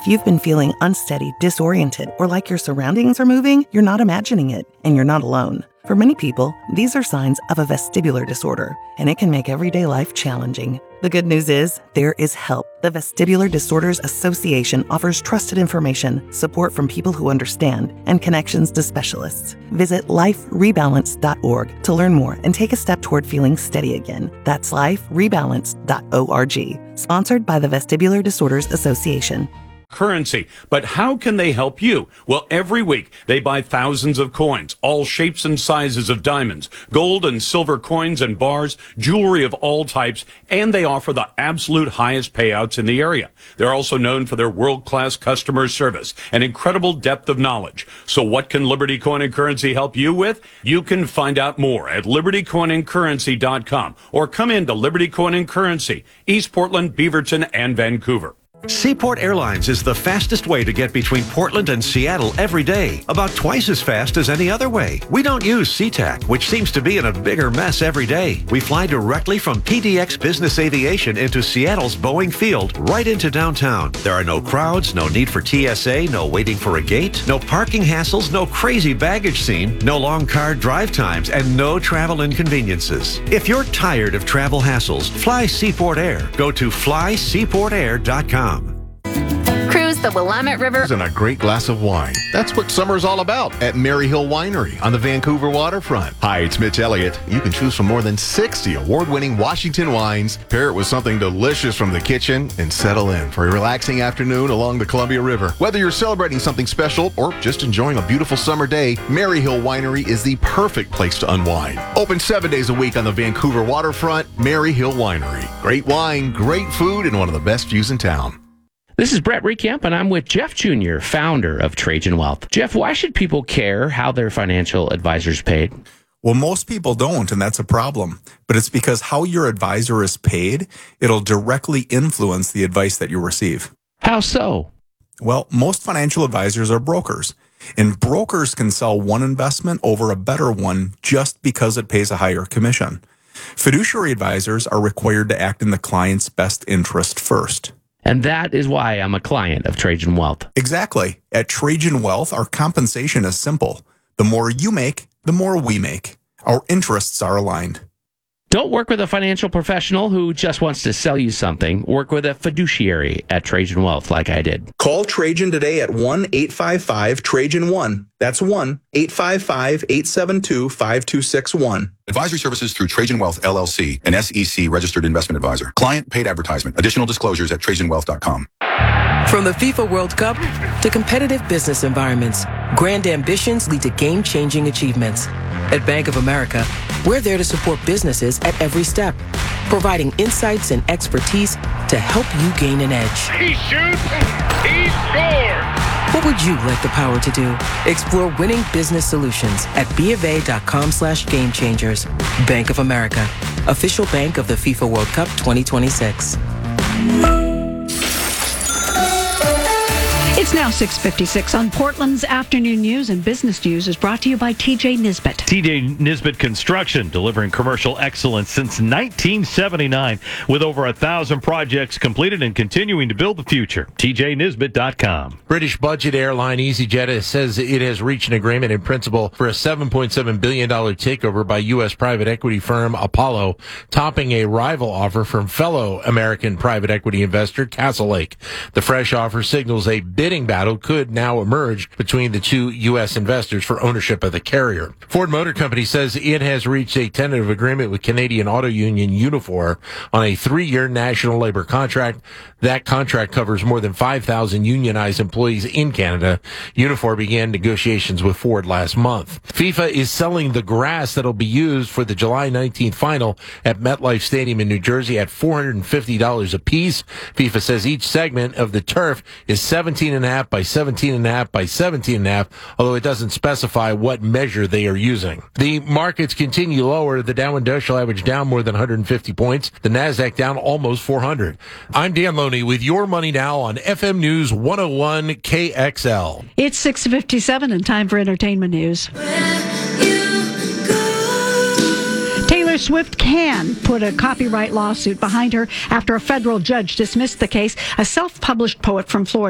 If you've been feeling unsteady, disoriented, or like your surroundings are moving, you're not imagining it, and you're not alone. For many people, these are signs of a vestibular disorder, and it can make everyday life challenging. The good news is, there is help. The Vestibular Disorders Association offers trusted information, support from people who understand, and connections to specialists. Visit liferebalance.org to learn more and take a step toward feeling steady again. That's liferebalance.org. Sponsored by the Vestibular Disorders Association. Currency. But how can they help you? Well, every week they buy thousands of coins, all shapes and sizes of diamonds, gold and silver coins and bars, jewelry of all types, and they offer the absolute highest payouts in the area. They're also known for their world-class customer service and incredible depth of knowledge. So what can Liberty Coin and Currency help you with? You can find out more at libertycoinandcurrency.com or come into Liberty Coin and Currency, East Portland, Beaverton, and Vancouver. Seaport Airlines is the fastest way to get between Portland and Seattle every day, about twice as fast as any other way. We don't use SeaTac, which seems to be in a bigger mess every day. We fly directly from PDX Business Aviation into Seattle's Boeing Field, right into downtown. There are no crowds, no need for TSA, no waiting for a gate, no parking hassles, no crazy baggage scene, no long car drive times, and no travel inconveniences. If you're tired of travel hassles, fly Seaport Air. Go to flyseaportair.com. Cruise the Willamette River and a great glass of wine. That's what summer's all about at Maryhill Winery on the Vancouver waterfront. Hi, it's Mitch Elliott. You can choose from more than 60 award-winning Washington wines, pair it with something delicious from the kitchen, and settle in for a relaxing afternoon along the Columbia River. Whether you're celebrating something special or just enjoying a beautiful summer day, Maryhill Winery is the perfect place to unwind. Open 7 days a week on the Vancouver waterfront, Maryhill Winery. Great wine, great food, and one of the best views in town. This is Brett Recamp, and I'm with Jeff Jr., founder of Trajan Wealth. Jeff, why should people care how their financial advisor's paid? Well, most people don't, and that's a problem. But it's because how your advisor is paid, it'll directly influence the advice that you receive. How so? Well, most financial advisors are brokers, and brokers can sell one investment over a better one just because it pays a higher commission. Fiduciary advisors are required to act in the client's best interest first. And that is why I'm a client of Trajan Wealth. Exactly. At Trajan Wealth, our compensation is simple. The more you make, the more we make. Our interests are aligned. Don't work with a financial professional who just wants to sell you something. Work with a fiduciary at Trajan Wealth like I did. Call Trajan today at 1-855-TRAJAN-1. That's 1-855-872-5261. Advisory services through Trajan Wealth, LLC, an SEC registered investment advisor. Client paid advertisement. Additional disclosures at TrajanWealth.com. From the FIFA World Cup to competitive business environments, grand ambitions lead to game-changing achievements. At Bank of America, we're there to support businesses at every step, providing insights and expertise to help you gain an edge. He shoots, he scores! What would you like the power to do? Explore winning business solutions at BofA.com/gamechangers. Bank of America, official bank of the FIFA World Cup 2026. It's now 6:56 on Portland's Afternoon News, and Business News is brought to you by TJ Nisbet. TJ Nisbet Construction, delivering commercial excellence since 1979 with over 1,000 projects completed and continuing to build the future. TJNisbet.com. British budget airline EasyJet says it has reached an agreement in principle for a $7.7 billion takeover by U.S. private equity firm Apollo, topping a rival offer from fellow American private equity investor Castlelake. The fresh offer signals a bidding battle could now emerge between the two U.S. investors for ownership of the carrier. Ford Motor Company says it has reached a tentative agreement with Canadian auto union Unifor on a 3-year national labor contract. That contract covers more than 5,000 unionized employees in Canada. Unifor began negotiations with Ford last month. FIFA is selling the grass that'll be used for the July 19th final at MetLife Stadium in New Jersey at $450 a piece. FIFA says each segment of the turf is 17.5 by 17.5 by 17.5, although it doesn't specify what measure they are using. The markets continue lower. The Dow Industrial Average down more than 150 points. The Nasdaq down almost 400. I'm Dan Loney with your money now on FM News 101 KXL. It's 6:57 and time for entertainment news. Taylor Swift can put a copyright lawsuit behind her after a federal judge dismissed the case. A self-published poet from Florida